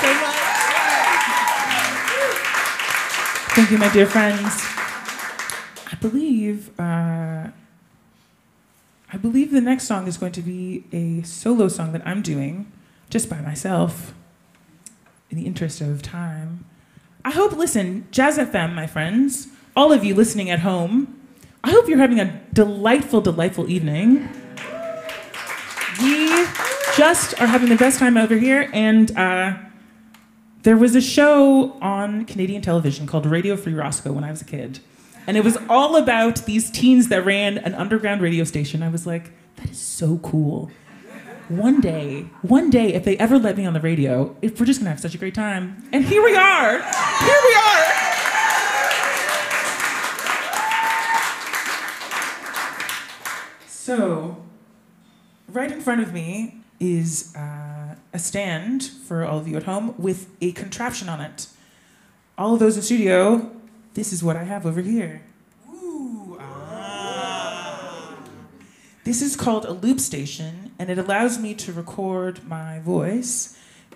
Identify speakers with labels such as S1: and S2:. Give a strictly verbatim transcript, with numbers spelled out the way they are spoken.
S1: so much. Thank you, my dear friends. I believe, uh, I believe the next song is going to be a solo song that I'm doing just by myself in the interest of time. I hope, listen, Jazz F M, my friends, all of you listening at home, I hope you're having a delightful, delightful evening. We just are having the best time over here, and uh, there was a show on Canadian television called Radio Free Roscoe when I was a kid, and it was all about these teens that ran an underground radio station. I was like, that is so cool. One day, one day, if they ever let me on the radio, if we're just gonna have such a great time. And here we are, here we are. So, right in front of me is uh, a stand for all of you at home with a contraption on it. All of those in studio, this is what I have over here. Ooh, ah. This is called a loop station, and it allows me to record my voice